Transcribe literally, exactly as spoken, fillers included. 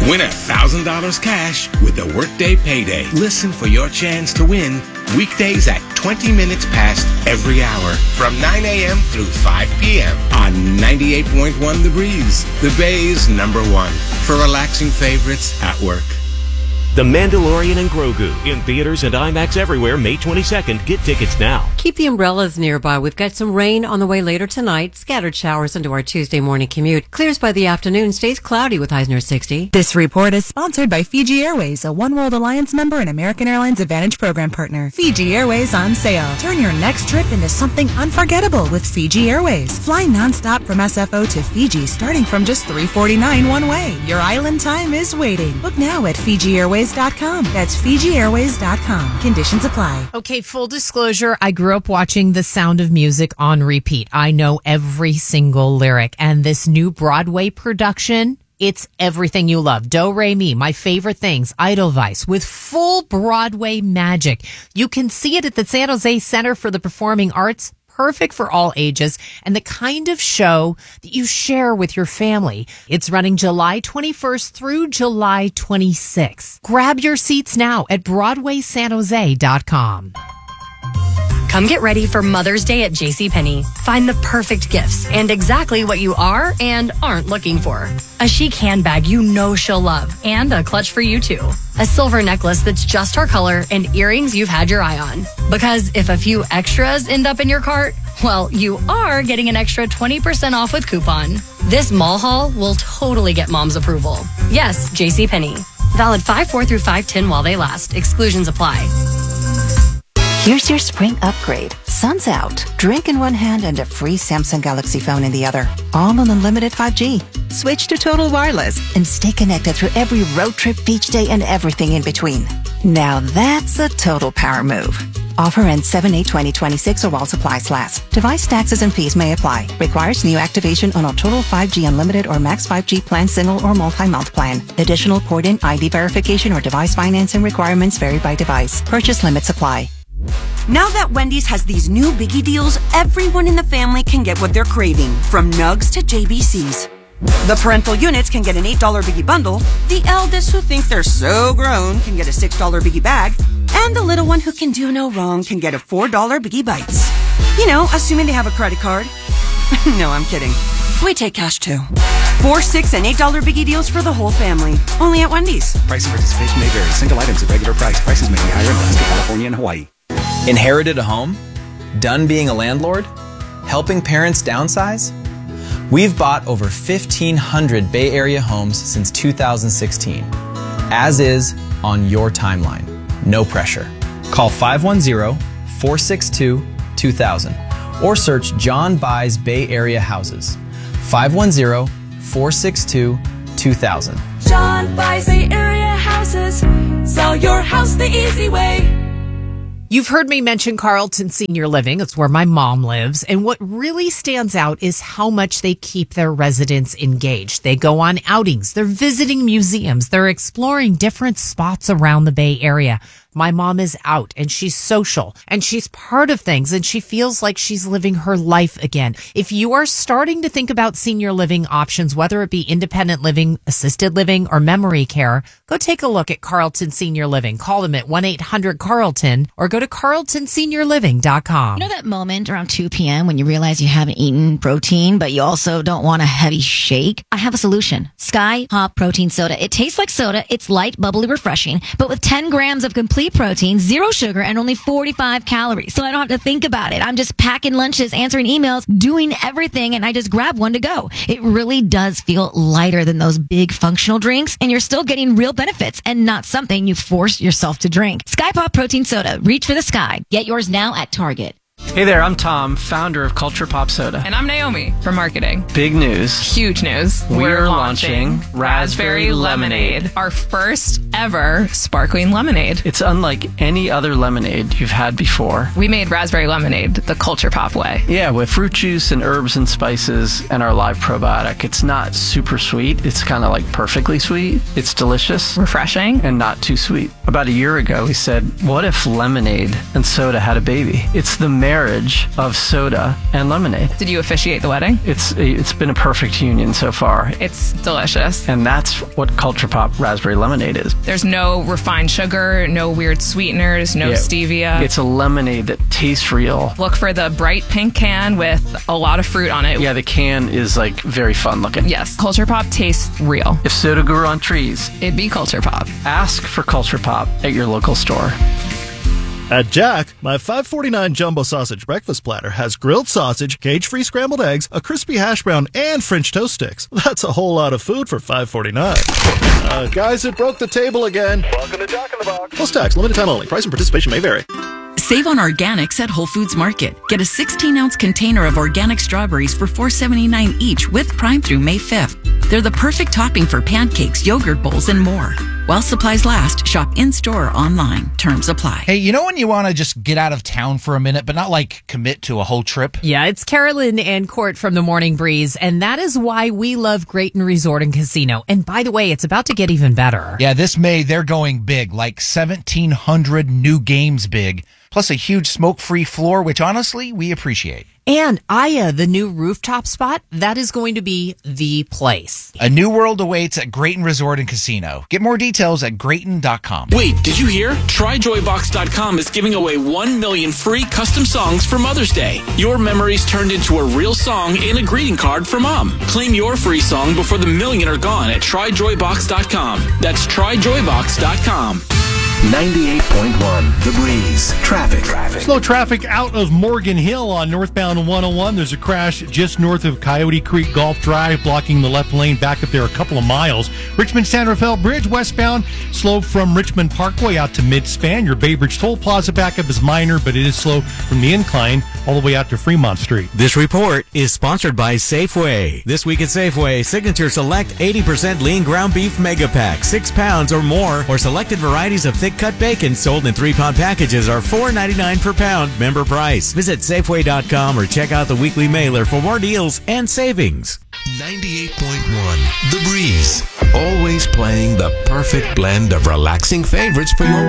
Win one thousand dollars cash with the Workday Payday. Listen for your chance to win weekdays at twenty minutes past every hour from nine a.m. through five p.m. on ninety-eight point one The Breeze, the Bay's number one for relaxing favorites at work. The Mandalorian and Grogu in theaters and IMAX everywhere May twenty-second. Get tickets now. Keep the umbrellas nearby. We've got some rain on the way later tonight. Scattered showers into our Tuesday morning commute. Clears by the afternoon. Stays cloudy with highs near sixty. This report is sponsored by Fiji Airways, a One World Alliance member and American Airlines Advantage program partner. Fiji Airways on sale. Turn your next trip into something unforgettable with Fiji Airways. Fly nonstop from S F O to Fiji starting from just three forty-nine one way. Your island time is waiting. Book now at Fiji Airways dot com. That's Fiji Airways dot com. Conditions apply. Okay, full disclosure, I grew up watching The Sound of Music on repeat. I know every single lyric. And this new Broadway production, it's everything you love. Do, Re, Mi, my favorite things, Edelweiss, with full Broadway magic. You can see it at the San Jose Center for the Performing Arts. Perfect for all ages and the kind of show that you share with your family. It's running July twenty-first through July twenty-sixth. Grab your seats now at Broadway San Jose dot com. Come get ready for Mother's Day at JCPenney. Find the perfect gifts and exactly what you are and aren't looking for. A chic handbag you know she'll love and a clutch for you too. A silver necklace that's just her color and earrings you've had your eye on. Because if a few extras end up in your cart, well, you are getting an extra twenty percent off with coupon. This mall haul will totally get mom's approval. Yes, JCPenney. Valid five four through five ten while they last. Exclusions apply. Here's your spring upgrade. Sun's out. Drink in one hand and a free Samsung Galaxy phone in the other. All on unlimited five G. Switch to Total Wireless and stay connected through every road trip, beach day, and everything in between. Now that's a total power move. Offer ends seven eight twenty twenty-six or while supplies last. Device taxes and fees may apply. Requires new activation on a Total five G Unlimited or Max five G plan single or multi-month plan. Additional port-in I D verification or device financing requirements vary by device. Purchase limits apply. Now that Wendy's has these new biggie deals, everyone in the family can get what they're craving, from nugs to J B Cs. The parental units can get an eight dollar biggie bundle, the eldest who think they're so grown can get a six dollar biggie bag, and the little one who can do no wrong can get a four dollar biggie bites. You know, assuming they have a credit card. No, I'm kidding. We take cash too. Four, six, and eight dollar biggie deals for the whole family. Only at Wendy's. Price and participation may vary. Single items at regular price. Prices may be higher in Alaska, California, and Hawaii. Inherited a home? Done being a landlord? Helping parents downsize? We've bought over fifteen hundred Bay Area homes since two thousand sixteen. As is, on your timeline. No pressure. Call five one zero, four six two, two thousand or search John Buys Bay Area Houses. five one zero, four six two, two thousand. John Buys Bay Area Houses. Sell your house the easy way. You've heard me mention Carlton Senior Living. It's where my mom lives. And what really stands out is how much they keep their residents engaged. They go on outings. They're visiting museums. They're exploring different spots around the Bay Area. My mom is out and she's social and she's part of things and she feels like she's living her life again. If you are starting to think about senior living options, whether it be independent living, assisted living, or memory care, go take a look at Carlton Senior Living. Call them at one eight hundred Carlton or go to carlton senior living dot com. You know that moment around two p.m. when you realize you haven't eaten protein, but you also don't want a heavy shake? I have a solution. Sky Hop Protein Soda. It tastes like soda. It's light, bubbly, refreshing, but with ten grams of complete protein, zero sugar, and only forty-five calories. So I don't have to think about it. I'm just packing lunches, answering emails, doing everything, and I just grab one to go. It really does feel lighter than those big functional drinks, and you're still getting real benefits and not something you force yourself to drink. Sky Pop Protein Soda. Reach for the sky. Get yours now at Target. Hey there, I'm Tom, founder of Culture Pop Soda. And I'm Naomi from marketing. Big news. Huge news. We're, We're launching Raspberry Lemonade. Our first ever sparkling lemonade. It's unlike any other lemonade you've had before. We made raspberry lemonade the Culture Pop way. Yeah, with fruit juice and herbs and spices and our live probiotic. It's not super sweet. It's kind of like perfectly sweet. It's delicious. Refreshing. And not too sweet. About a year ago, we said, what if lemonade and soda had a baby? It's the marriage marriage of soda and lemonade. Did you officiate the wedding? It's it's been a perfect union so far. It's delicious. And that's what Culture Pop Raspberry Lemonade is. There's no refined sugar, no weird sweeteners, no Yeah. stevia. It's a lemonade that tastes real. Look for the bright pink can with a lot of fruit on it. Yeah, the can is like very fun looking. Yes, Culture Pop tastes real. If soda grew on trees, it'd be Culture Pop. Ask for Culture Pop at your local store. At Jack, my five forty-nine jumbo sausage breakfast platter has grilled sausage, cage-free scrambled eggs, a crispy hash brown, and French toast sticks. That's a whole lot of food for five forty-nine. Uh, guys, it broke the table again. Welcome to Jack in the Box. Plus tax, limited time only. Price and participation may vary. Save on organics at Whole Foods Market. Get a sixteen ounce container of organic strawberries for four seventy-nine each with Prime through May fifth. They're the perfect topping for pancakes, yogurt bowls, and more. While supplies last, shop in-store or online. Terms apply. Hey, you know when you want to just get out of town for a minute, but not like commit to a whole trip? Yeah, it's Carolyn and Court from the Morning Breeze, and that is why we love Grayton Resort and Casino. And by the way, it's about to get even better. Yeah, this May they're going big, like seventeen hundred new games big, plus a huge smoke-free floor, which honestly, we appreciate. And Aya, the new rooftop spot, that is going to be the place. A new world awaits at Grayton Resort and Casino. Get more details at Grayton dot com. Wait, did you hear? Try Joy Box dot com is giving away one million free custom songs for Mother's Day. Your memories turned into a real song in a greeting card for Mom. Claim your free song before the million are gone at Try Joy Box dot com. That's Try Joy Box dot com. ninety-eight point one The Breeze. Traffic. Traffic. Slow traffic out of Morgan Hill on northbound one oh one. There's a crash just north of Coyote Creek Golf Drive, blocking the left lane back up there a couple of miles. Richmond San Rafael Bridge westbound, slow from Richmond Parkway out to Midspan. Your Bay Bridge Toll Plaza backup is minor, but it is slow from the incline all the way out to Fremont Street. This report is sponsored by Safeway. This week at Safeway, Signature Select eighty percent lean ground beef mega pack, six pounds or more, or selected varieties of thick cut bacon sold in three pound packages are four ninety-nine per pound, member price. Visit Safeway dot com or check out the weekly mailer for more deals and savings. ninety-eight point one The Breeze. Always playing the perfect blend of relaxing favorites for your